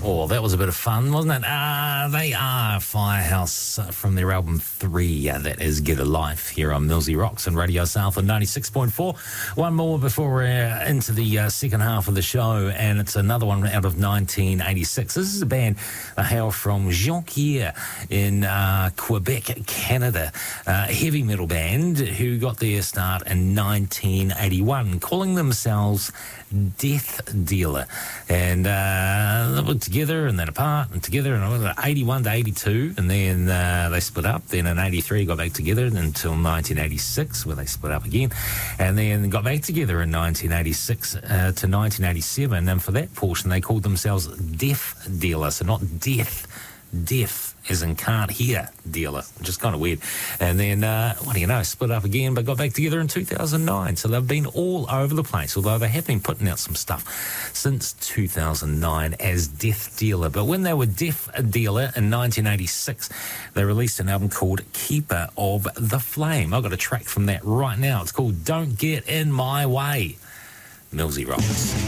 Oh, that was a bit of fun, wasn't it? They are Firehouse from their album 3. That is Get a Life here on Millsy Rocks and Radio South on 96.4. One more before we're into the second half of the show, and it's another one out of 1986. This is a band hail from Jonquière in Quebec, Canada. A heavy metal band who got their start in 1981, calling themselves Death Dealer. And they were together and then apart and together in 81 to 82, and then they split up. Then in 83 got back together until 1986, where they split up again, and then got back together in 1986 to 1987. And for that portion, they called themselves Deaf Dealer, so not Death. Deaf as in can't hear dealer, which is kind of weird. And then, what do you know, split up again, but got back together in 2009. So they've been all over the place, although they have been putting out some stuff since 2009 as Death Dealer. But when they were Deaf Dealer in 1986, they released an album called Keeper of the Flame. I've got a track from that right now. It's called Don't Get in My Way. Millsy Rocks.